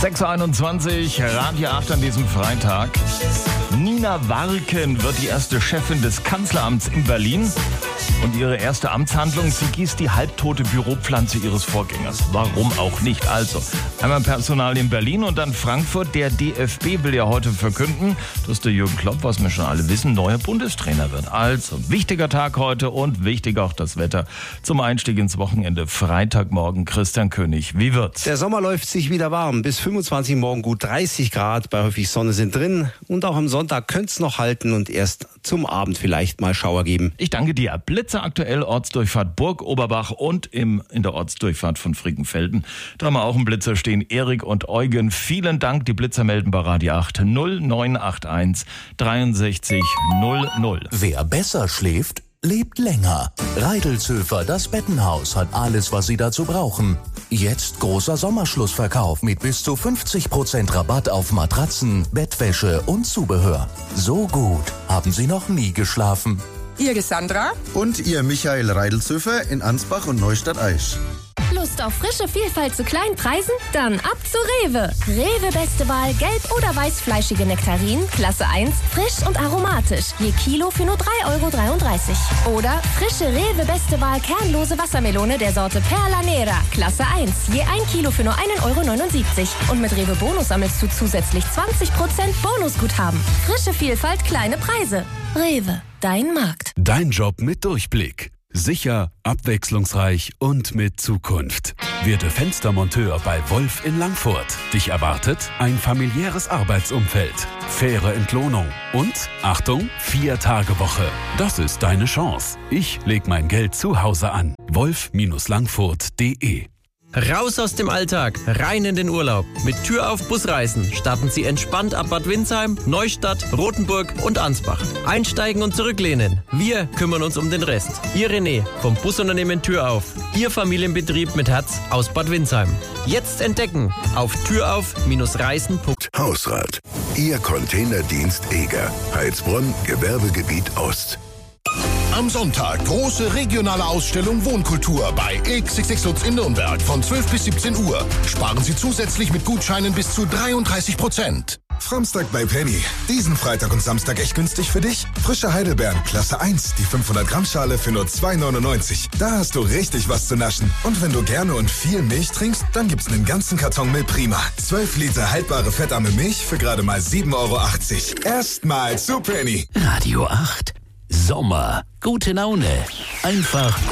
6.21 Uhr, Radio 8 an diesem Freitag. Nina Warken wird die erste Chefin des Kanzleramts in Berlin. Und ihre erste Amtshandlung, sie gießt die halbtote Büropflanze ihres Vorgängers. Warum auch nicht? Also, einmal Personal in Berlin und dann Frankfurt. Der DFB will ja heute verkünden, dass der Jürgen Klopp, was wir schon alle wissen, neuer Bundestrainer wird. Also, wichtiger Tag heute und wichtig auch das Wetter zum Einstieg ins Wochenende. Freitagmorgen, Christian König. Wie wird's? Der Sommer läuft sich wieder warm. Bis 25 morgen gut 30 Grad. Bei häufig Sonne sind drin. Und auch am Sonntag könnte es noch halten und erst zum Abend vielleicht mal Schauer geben. Ich danke dir. Blitzer aktuell Ortsdurchfahrt Burg Oberbach und in der Ortsdurchfahrt von Frickenfelden. Da haben wir auch einen Blitzer stehen. Erik und Eugen, vielen Dank. Die Blitzer melden bei Radio 8 0981 63 00. Wer besser schläft, lebt länger. Reidelzhöfer, das Bettenhaus, hat alles, was Sie dazu brauchen. Jetzt großer Sommerschlussverkauf mit bis zu 50% Rabatt auf Matratzen, Bettwäsche und Zubehör. So gut haben Sie noch nie geschlafen. Ihr Sandra und ihr Michael Reidelzhöfer in Ansbach und Neustadt-Aisch. Lust auf frische Vielfalt zu kleinen Preisen? Dann ab zu Rewe. Rewe beste Wahl gelb- oder weißfleischige Nektarinen, Klasse 1, frisch und aromatisch. Je Kilo für nur 3,33 €. Oder frische Rewe beste Wahl kernlose Wassermelone der Sorte Perla Nera, Klasse 1. Je 1 Kilo für nur 1,79 €. Und mit Rewe Bonus sammelst du zusätzlich 20% Bonusguthaben. Frische Vielfalt, kleine Preise. Rewe, dein Markt. Dein Job mit Durchblick. Sicher, abwechslungsreich und mit Zukunft. Werde Fenstermonteur bei Wolf in Langfurt. Dich erwartet ein familiäres Arbeitsumfeld, faire Entlohnung und, Achtung, 4-Tage-Woche. Das ist deine Chance. Ich leg mein Geld zu Hause an. wolf-langfurt.de. Raus aus dem Alltag, rein in den Urlaub. Mit Tür auf Busreisen starten Sie entspannt ab Bad Windsheim, Neustadt, Rothenburg und Ansbach. Einsteigen und zurücklehnen. Wir kümmern uns um den Rest. Ihr René vom Busunternehmen Tür auf. Ihr Familienbetrieb mit Herz aus Bad Windsheim. Jetzt entdecken auf türauf-reisen. Hausrat. Ihr Containerdienst Eger. Heilsbronn, Gewerbegebiet Ost. Am Sonntag große regionale Ausstellung Wohnkultur bei XXX Lutz in Nürnberg von 12 bis 17 Uhr. Sparen Sie zusätzlich mit Gutscheinen bis zu 33%. Framstag bei Penny. Diesen Freitag und Samstag echt günstig für dich? Frische Heidelbeeren, Klasse 1, die 500 Gramm Schale für nur 2,99 €. Da hast du richtig was zu naschen. Und wenn du gerne und viel Milch trinkst, dann gibt's einen ganzen Karton Milch Prima. 12 Liter haltbare fettarme Milch für gerade mal 7,80 €. Erstmal zu Penny. Radio 8. Sommer. Gute Laune. Einfach